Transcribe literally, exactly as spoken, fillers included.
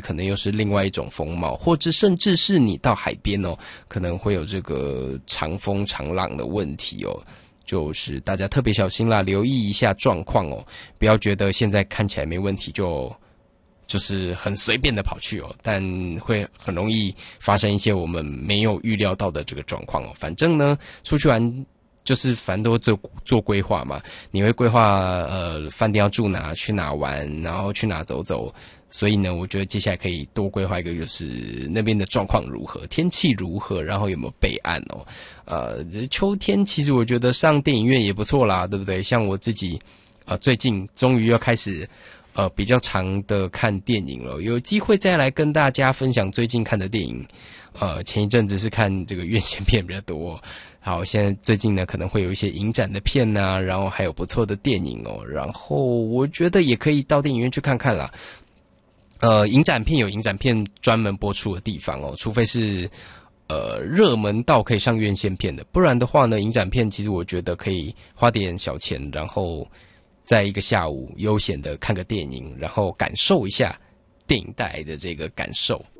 可能又是另外一种风貌，或者甚至是你到海边哦，可能会有这个长风长浪的问题哦。就是大家特别小心啦，留意一下状况哦，不要觉得现在看起来没问题就就是很随便的跑去哦，但会很容易发生一些我们没有预料到的这个状况哦。反正呢，出去玩就是反正都做做规划嘛，你会规划呃饭店要住哪，去哪玩，然后去哪走走。所以呢，我觉得接下来可以多规划一个，就是那边的状况如何，天气如何，然后有没有备案哦。呃，秋天其实我觉得上电影院也不错啦，对不对？像我自己，呃，最近终于要开始呃比较长的看电影了，有机会再来跟大家分享最近看的电影。呃，前一阵子是看这个院线片比较多，好，现在最近呢可能会有一些影展的片啊，然后还有不错的电影哦，然后我觉得也可以到电影院去看看啦。呃，影展片有影展片专门播出的地方哦，除非是呃热门到可以上院线片的，不然的话呢，影展片其实我觉得可以花点小钱，然后在一个下午悠闲的看个电影，然后感受一下电影带来的这个感受。